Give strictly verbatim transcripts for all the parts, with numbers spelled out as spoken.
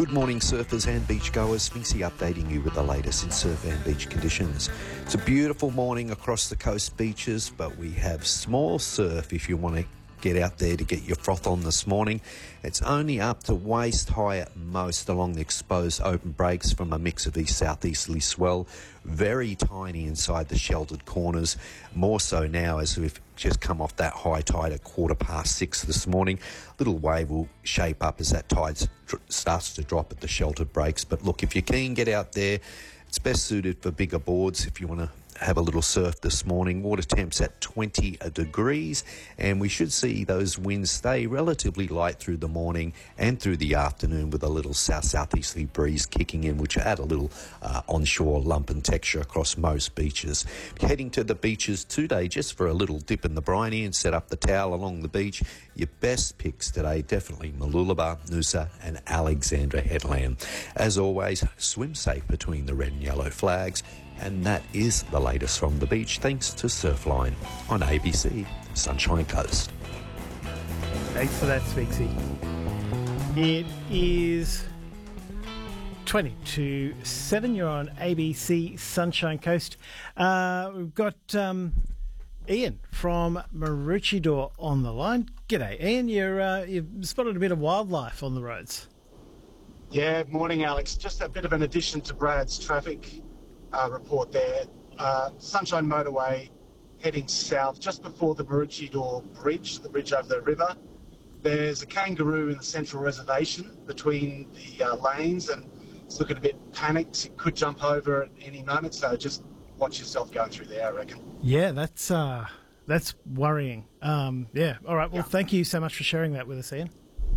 Good morning, surfers and beachgoers. Spinksy updating you with the latest in surf and beach conditions. It's a beautiful morning across the coast beaches, but we have small surf if you want to get out there to get your froth on this morning. It's only up to waist high at most along the exposed open breaks from a mix of east southeasterly swell. Very tiny inside the sheltered corners, more so now as we've just come off that high tide at quarter past six this morning. Little wave will shape up as that tide starts to drop at the sheltered breaks. But look, if you can get out there, it's best suited for bigger boards if you want to have a little surf this morning. Water temps at twenty degrees, and we should see those winds stay relatively light through the morning and through the afternoon with a little south-southeasterly breeze kicking in, which add a little uh, onshore lump and texture across most beaches. Heading to the beaches today just for a little dip in the briny and set up the towel along the beach. Your best picks today, definitely Mooloolaba, Noosa and Alexandra Headland. As always, swim safe between the red and yellow flags. And that is the latest from the beach, thanks to Surfline on A B C Sunshine Coast. Thanks for that, Spinksy. It is twenty to seven. You're on A B C Sunshine Coast. Uh, we've got um, Ian from Maroochydore on the line. G'day, Ian. You're, uh, you've spotted a bit of wildlife on the roads. Yeah, morning, Alex. Just a bit of an addition to Brad's traffic Uh, report there. Uh, Sunshine Motorway heading south just before the Maroochydore Bridge, the bridge over the river. There's a kangaroo in the central reservation between the uh, lanes, and it's looking a bit panicked. It could jump over at any moment, so just watch yourself going through there, I reckon. Yeah, that's uh, that's worrying. Um, yeah, all right. Well, Yeah. Thank you so much for sharing that with us, Ian.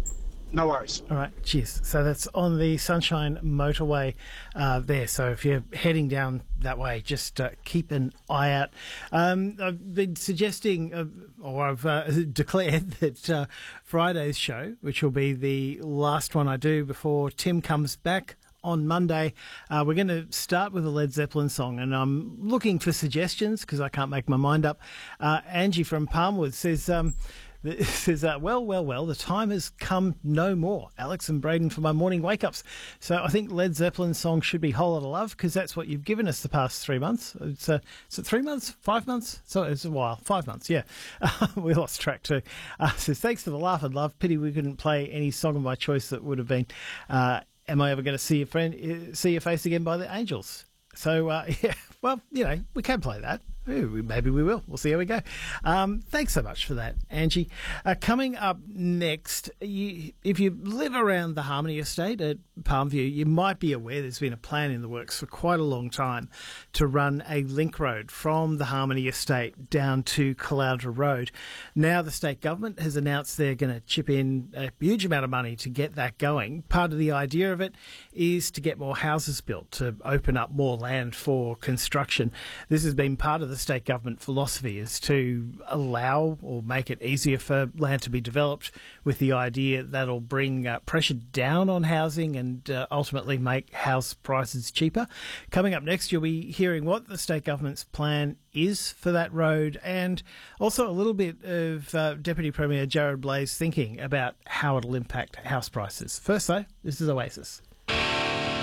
No worries. All right, cheers. So that's on the Sunshine Motorway uh, there. So if you're heading down that way, just uh, keep an eye out. Um, I've been suggesting, uh, or I've uh, declared that uh, Friday's show, which will be the last one I do before Tim comes back on Monday, uh, we're going to start with a Led Zeppelin song, and I'm looking for suggestions because I can't make my mind up. Uh, Angie from Palmwood says... Um, It says, uh, well, well, well, the time has come no more. Alex and Braden for my morning wake-ups. So I think Led Zeppelin's song should be Whole Lotta Love, because that's what you've given us the past three months. It's uh, is it three months? Five months? So it's a while. Five months, yeah. Uh, we lost track too. Uh, says, thanks for the laugh and love. Pity we couldn't play any song of my choice that would have been uh, Am I Ever Going to See Your Friend, uh, See Your Face Again by the Angels. So, uh, yeah, well, you know, we can play that. Ooh, maybe we will. We'll see how we go. Um, thanks so much for that, Angie. Uh, coming up next, you, if you live around the Harmony Estate at Palmview, you might be aware there's been a plan in the works for quite a long time to run a link road from the Harmony Estate down to Caloundra Road. Now the state government has announced they're going to chip in a huge amount of money to get that going. Part of the idea of it is to get more houses built, to open up more land for construction. This has been part of the state government philosophy, is to allow or make it easier for land to be developed, with the idea that'll bring uh, pressure down on housing and uh, ultimately make house prices cheaper. Coming up next, you'll be hearing what the state government's plan is for that road, and also a little bit of uh, Deputy Premier Jared Blaize thinking about how it'll impact house prices. First though, this is Oasis.